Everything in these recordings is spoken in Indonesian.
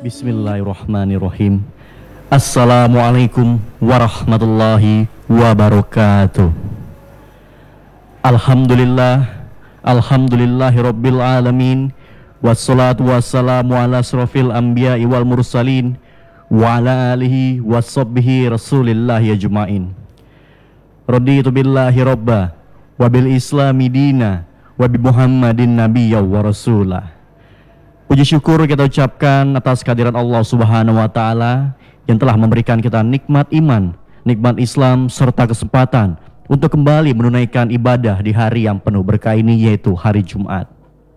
Bismillahirrahmanirrahim. Assalamualaikum warahmatullahi wabarakatuh. Alhamdulillahi rabbil alamin. Wassalatu wassalamu ala asrofil anbiya'i wal mursalin wa ala alihi washabbihi rasulillahi ajma'in. Raditu billahi rabba wa bil islami dina wa bi muhammadin nabiyya wa rasulah. Puji syukur kita ucapkan atas kehadiran Allah Subhanahu wa taala yang telah memberikan kita nikmat iman, nikmat Islam serta kesempatan untuk kembali menunaikan ibadah di hari yang penuh berkah ini, yaitu hari Jumat.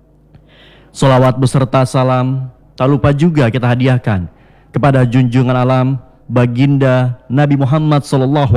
Sholawat beserta salam tak lupa juga kita hadiahkan kepada junjungan alam baginda Nabi Muhammad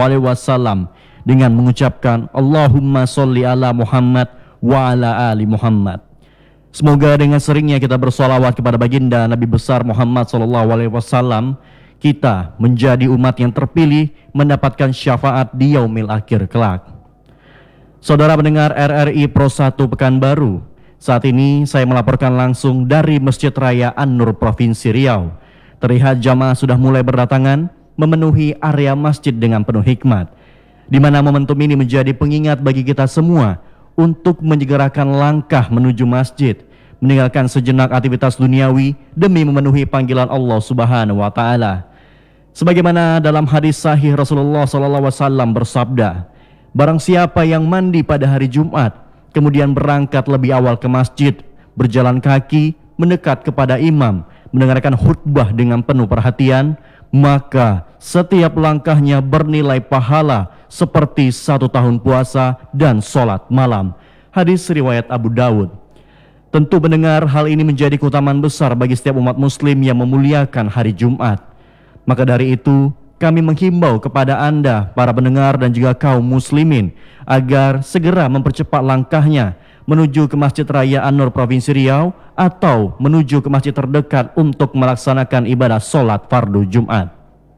SAW dengan mengucapkan Allahumma sholli ala Muhammad wa ala ali Muhammad. Semoga dengan seringnya kita bersolawat kepada baginda Nabi besar Muhammad SAW, kita menjadi umat yang terpilih mendapatkan syafaat di yaumil akhir kelak. Saudara pendengar RRI Pro 1 Pekanbaru, saat ini saya melaporkan langsung dari Masjid Raya An-Nur Provinsi Riau. Terlihat jamaah sudah mulai berdatangan memenuhi area masjid dengan penuh hikmat, di mana momentum ini menjadi pengingat bagi kita semua untuk menyegerakan langkah menuju masjid, meninggalkan sejenak aktivitas duniawi demi memenuhi panggilan Allah Subhanahu wa taala. Sebagaimana dalam hadis sahih Rasulullah SAW bersabda, barang siapa yang mandi pada hari Jumat kemudian berangkat lebih awal ke masjid, berjalan kaki mendekat kepada imam, mendengarkan khutbah dengan penuh perhatian, maka setiap langkahnya bernilai pahala seperti 1 tahun puasa dan sholat malam. Hadis riwayat Abu Dawud. Tentu mendengar hal ini menjadi keutamaan besar bagi setiap umat muslim yang memuliakan hari Jumat. Maka dari itu kami menghimbau kepada Anda para pendengar dan juga kaum muslimin agar segera mempercepat langkahnya menuju ke Masjid Raya An-Nur Provinsi Riau atau menuju ke masjid terdekat untuk melaksanakan ibadah sholat fardu Jumat.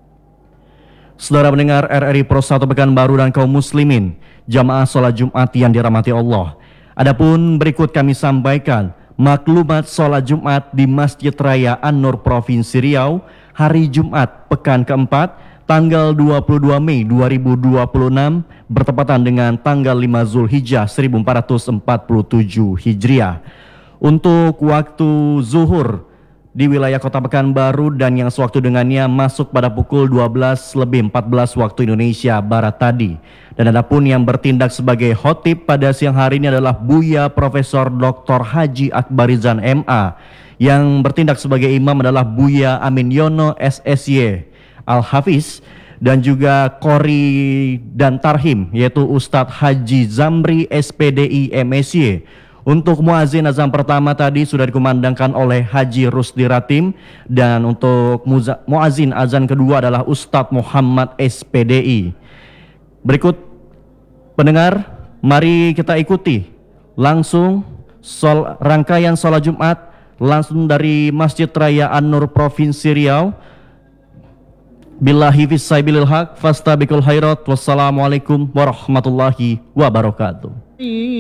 Saudara pendengar RRI Pro 1 Pekanbaru dan kaum muslimin, jamaah sholat Jumat yang dirahmati Allah. Adapun berikut kami sampaikan maklumat sholat Jumat di Masjid Raya An-Nur Provinsi Riau hari Jumat pekan keempat tanggal 22 Mei 2026 bertepatan dengan tanggal 5 Zulhijjah 1447 Hijriah. Untuk waktu zuhur di wilayah Kota Pekanbaru dan yang sewaktu dengannya masuk pada pukul 12:14 waktu Indonesia Barat tadi. Dan adapun yang bertindak sebagai khotib pada siang hari ini adalah Buya Profesor Dr. Haji Akbarizan MA. Yang bertindak sebagai imam adalah Buya Amin Yono SSY Al-Hafiz, dan juga Qori dan Tarhim yaitu Ustadz Haji Zamri SPDI MSY. Untuk muazin azan pertama tadi sudah dikumandangkan oleh Haji Rusdi Ratim, dan untuk muazin azan kedua adalah Ustadz Muhammad SPDI. Berikut pendengar, mari kita ikuti langsung rangkaian sholat Jumat langsung dari Masjid Raya An-Nur Provinsi Riau. Billahi fisaibilil haq fastabiqul khairat. Wassalamualaikum warahmatullahi wabarakatuh.